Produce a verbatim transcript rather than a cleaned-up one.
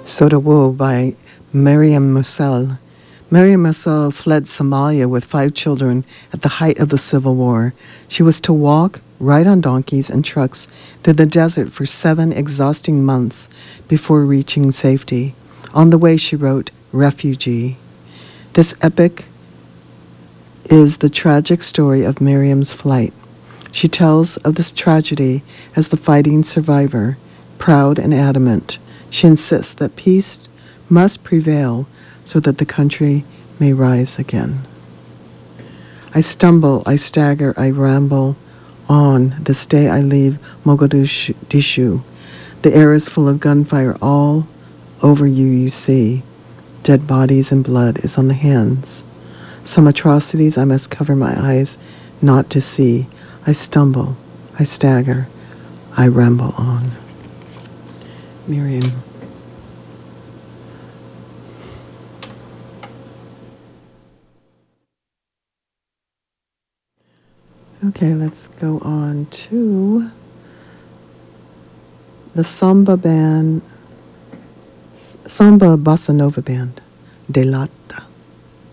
Sodawo by Mariam Mussel. Mariam Mussel fled Somalia with five children at the height of the civil war. She was to walk, ride on donkeys and trucks through the desert for seven exhausting months before reaching safety. On the way, she wrote, "Refugee." This epic is the tragic story of Miriam's flight. She tells of this tragedy as the fighting survivor, proud and adamant. She insists that peace must prevail so that the country may rise again. I stumble, I stagger, I ramble on. This day I leave Mogadishu. The air is full of gunfire. All over you you see. Dead bodies and blood is on the hands. Some atrocities I must cover my eyes not to see. I stumble, I stagger, I ramble on. Miriam. Okay, let's go on to the samba band, samba bossa nova band, Delata.